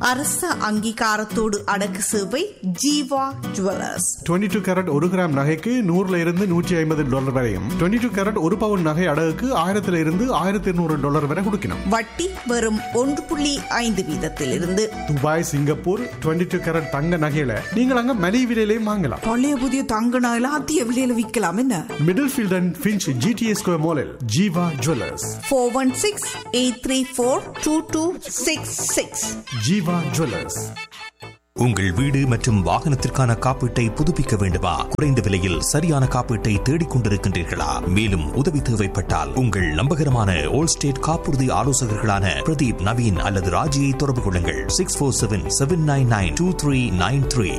அரச அங்கீகாரத்தோடு அடக்கு சேவை ஜீவா ஜுவல்லர்ஸ். 22 கேரட் 1 கிராம் நகைக்கு $100 வரையும், 22 கேரட் 1 பவுன் நகை அடகுக்கு $1200 வரை கொடுக்கணும். வட்டி வெறும் 1.5% துபாய், சிங்கப்பூர் 22 கேரட் தங்க நகையில நீங்கள் அங்க மலிவு விலையிலேயே வாங்கலாம். பழைய புதிய தங்க நகையில அதிக விலையில விற்கலாம். என்ன middle field and Finch GTA square மாலில் ஜீவா ஜுவல்லர்ஸ். 416-834-2266. ஜீவா ஜுவல்லர்ஸ். உங்கள் வீடு மற்றும் வாகனத்திற்கான காப்பீட்டை புதுப்பிக்க வேண்டுமா? குறைந்த விலையில் சரியான காப்பீட்டை தேடிக் கொண்டிருக்கின்றீர்களா? மேலும் உதவி தேவைப்பட்டால் உங்கள் நம்பகரமான ஓல் ஸ்டேட் காப்புறுதி ஆலோசகர்களான பிரதீப், நவீன் அல்லது ராஜியை தொடர்பு கொள்ளுங்கள். 647-799-2393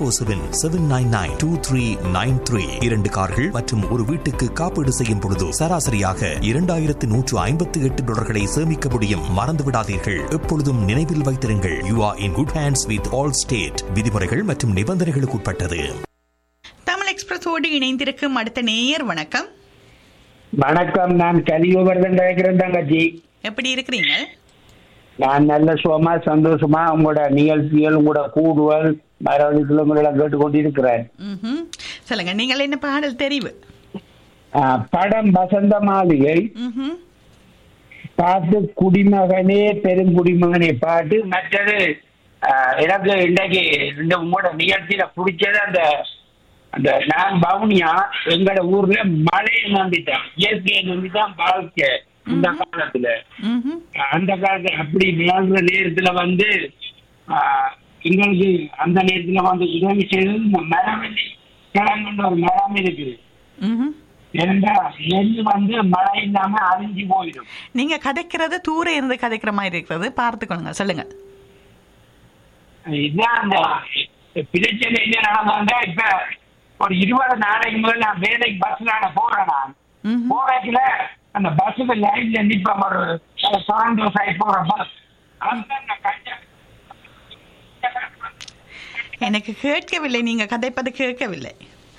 647-799-2393. 2 கார்கள் மற்றும் ஒரு வீட்டுக்கு காப்பீடு செய்யும் பொழுது சராசரியாக $2158 சேமிக்க முடியும். மறந்து விடாதீர்கள். எப்பொழுதும் நினைவில் வைத்திருங்கள், you are in good hands with all state. விதிமுறைகள் மற்றும் நிபந்தனைகளுக்கு உட்பட்டது. தமிழ் எக்ஸ்பிரஸோடு இணைந்திருக்கும் அடுத்த நேயர். வணக்கம். வணக்கம், நான் கலியுகவர்தன் கேட்கிறேன் தங்கச்சி. எப்படி இருக்கிறீங்க? நான் நல்ல சுகமா சந்தோஷமா உங்களோட நிகழ்ச்சிகள், உங்களோட கூடுதல் மரவழிகளும் கேட்டுக்கொண்டிருக்கிறேன். சொல்லுங்க, நீங்கள் என்ன பாடல் தெரிவு? படம் வசந்த மாளிகை, பாட்டு குடிமகனே பெருங்குடிமகனே பாட்டு. மற்றது எனக்கு இன்றைக்கு இந்த உங்களோட நிகழ்ச்சியில பிடிச்சது அந்த அந்த நான் பவுனியா எங்களோட ஊர்ல மழையை நம்பிட்டான், இயற்கையை நம்பித்தான் வாழ்க்கை. இந்த காலத்துல அந்த காலத்துல அப்படி வாழ்ற நேரத்துல எங்களுக்கு அந்த நேரத்துல உதவி செய்தது இந்த மரவள்ளி கிழங்குன்ற ஒரு மரம் இருக்குது. ஏன்னா நெல் மழை இல்லாம அழிஞ்சு போயிடும். நீங்க கதைக்கிறது தூர இருந்து கதைக்கிற மாதிரி இருக்கிறது, பார்த்துக்கொள்ளுங்க. சொல்லுங்க. இதுதான் அந்த பிரச்சனை. என்ன நடந்தாங்க, இப்ப ஒரு 20 நாளைக்கு முதல் நான் வேலைக்கு பஸ்ல போறேன். நான் போறதுல அந்த பஸ்ஸுக்கு லைன்ல நிற்பேன். ஒரு சரண்டோ சைட் போற பஸ். எனக்கு கேட்கவில்லை, நீங்க கதைப்பது கேட்கவில்லை.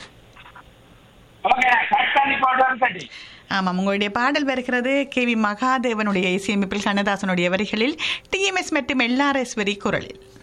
ஆமாம், உங்களுடைய பாடல் வருகிறது. KV மகாதேவனுடைய இசையமைப்பில் கண்ணதாசனுடைய வரிகளில் TMS மற்றும் LRS குரலில்.